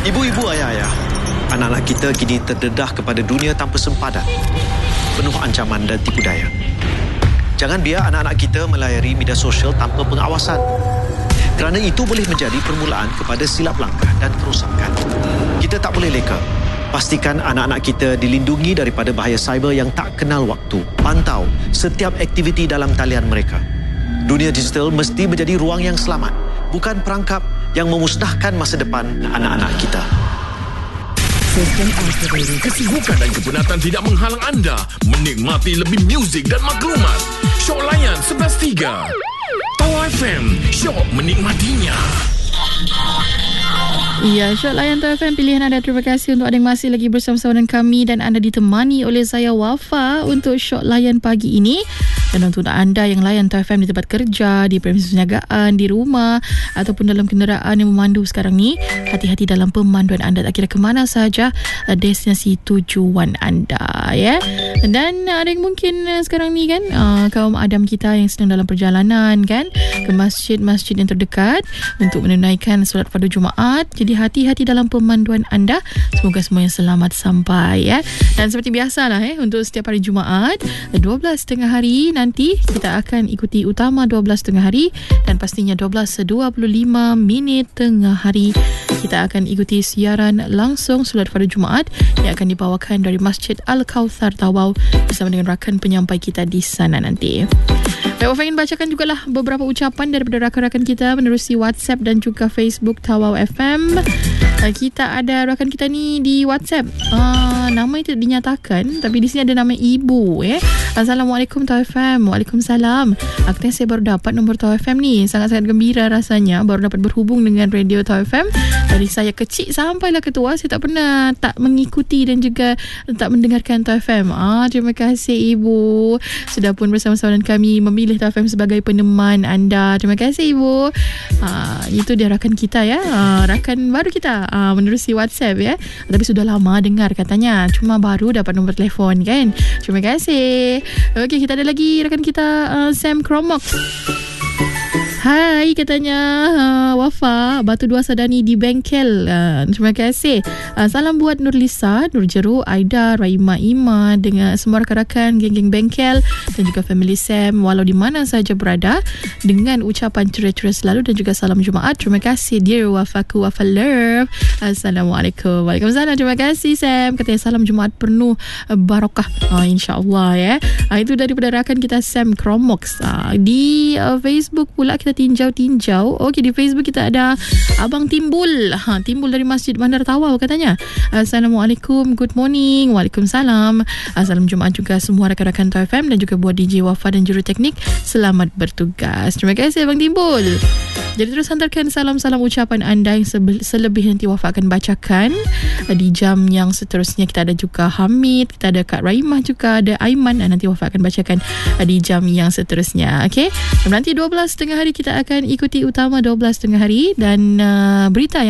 Ibu-ibu, ayah-ayah, anak-anak kita kini terdedah kepada dunia tanpa sempadan, penuh ancaman dan tipu daya. Jangan biar anak-anak kita melayari media sosial tanpa pengawasan, kerana itu boleh menjadi permulaan kepada silap langkah dan kerosakan. Kita tak boleh leka. Pastikan anak-anak kita dilindungi daripada bahaya cyber yang tak kenal waktu. Pantau setiap aktiviti dalam talian mereka. Dunia digital mesti menjadi ruang yang selamat, bukan perangkap yang memusnahkan masa depan anak-anak kita. Kesibukan dan kepenatan tidak menghalang anda menikmati lebih muzik dan maklumat. Syok Layan 11.3 Tawau FM, syok menikmatinya. Ya, Syok Layan Tawau FM, pilihan anda. Terima kasih untuk anda yang masih lagi bersama-sama dengan kami dan anda ditemani oleh saya Wafa untuk Syok Layan pagi ini. Dan untuk anda yang layan Tawau FM di tempat kerja, di premises perniagaan, di rumah ataupun dalam kenderaan yang memandu sekarang ni, hati-hati dalam pemanduan anda, tak kira ke mana sahaja destinasi tujuan anda, ya. Dan ada yang mungkin sekarang ni kan, kaum adam kita yang sedang dalam perjalanan kan ke masjid-masjid yang terdekat untuk menunaikan solat fardu Jumaat. Jadi hati-hati dalam pemanduan anda. Semoga semua yang selamat sampai, ya. Dan seperti biasalah untuk setiap hari Jumaat 12 tengah hari nanti kita akan ikuti utama 12 tengah hari, dan pastinya 12.25 minit tengah hari kita akan ikuti siaran langsung solat fardu Jumaat yang akan dibawakan dari Masjid Al-Kauthar Tawau bersama dengan rakan penyampai kita di sana nanti. Baik, saya ingin bacakan jugalah beberapa ucapan daripada rakan-rakan kita menerusi WhatsApp dan juga Facebook Tawau FM. Kita ada rakan kita ni di WhatsApp. Nama itu dinyatakan, tapi di sini ada nama ibu. Assalamualaikum Tawau FM. Waalaikumsalam. Akhirnya saya baru dapat nombor Tawau FM ni. Sangat-sangat gembira rasanya baru dapat berhubung dengan radio Tawau FM. Dari saya kecil sampailah ketua, saya tak pernah tak mengikuti dan juga tak mendengarkan Tawau FM. Terima kasih ibu sudah pun bersama-sama dengan kami memilih Tawau FM sebagai peneman anda. Terima kasih ibu. Itu dia rakan kita, ya. Rakan baru kita menerusi WhatsApp, ya. Tapi sudah lama dengar katanya, cuma baru dapat nombor telefon kan. Terima kasih. Okey, kita ada lagi rakan kita Sam Cromox. Hai, katanya Wafa, Batu Dua Sadani di bengkel. Terima kasih. Salam buat Nurlisa, Nurjeru, Aida, Raima, Ima dengan semua rakan-rakan geng-geng bengkel dan juga family Sam walau di mana saja berada, dengan ucapan ceria-ceria selalu dan juga salam Jumaat. Terima kasih dear Wafaku, Wafa Love. Assalamualaikum. Waalaikumsalam. Terima kasih Sam. Katanya salam Jumaat penuh barakah, insya-Allah, ya. Itu daripada rakan kita Sam Cromox. Di Facebook pula kita tinjau. Okey, di Facebook kita ada Abang Timbul. Timbul dari Masjid Bandar Tawau katanya. Assalamualaikum, good morning. Waalaikumsalam. Salam Jumaat juga semua rakan-rakan Tawau FM dan juga buat DJ Wafa dan juru teknik. Selamat bertugas. Terima kasih Abang Timbul. Jadi terus hantarkan salam-salam ucapan anda yang selebih nanti Wafa akan bacakan di jam yang seterusnya. Kita ada juga Hamid, kita ada Kak Raimah, juga ada Aiman. Nanti Wafa akan bacakan di jam yang seterusnya. Okey. Nanti 12 tengah hari kita akan ikuti utama 12 tengah hari dan berita yang